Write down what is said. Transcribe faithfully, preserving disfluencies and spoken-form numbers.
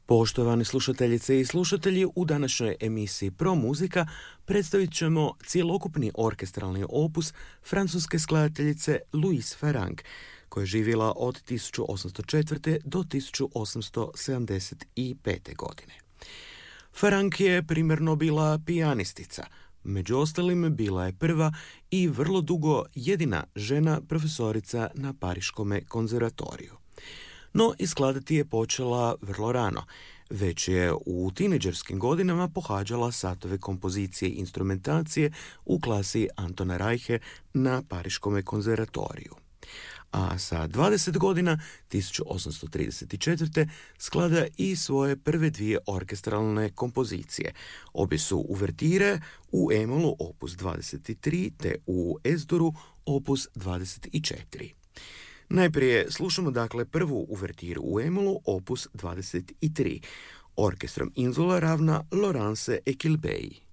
Poštovani slušateljice i slušatelji, u današnjoj emisiji Pro muzika predstavit ćemo cjelokupni orkestralni opus francuske skladateljice Louise Farrenc, koja je živjela od tisuću osamsto četvrte. do tisuću osamsto sedamdeset pete. godine. Farrenc je primarno bila pijanistica, među ostalim bila je prva i vrlo dugo jedina žena profesorica na Pariškome konzervatoriju. No, i skladati je počela vrlo rano. Već je u tinejdžerskim godinama pohađala satove kompozicije i instrumentacije u klasi Antona Reiche na Pariškome konzervatoriju. A sa dvadeset godina, tisuću osamsto trideset četvrte. sklada i svoje prve dvije orkestralne kompozicije. Obje su uvertire u E-molu opus dvadeset tri te u Es-duru opus dvadeset četiri. Najprije slušamo dakle prvu uvertiru u E-molu opus dvadeset tri, orkestrom Insula ravna Laurence Equilbey.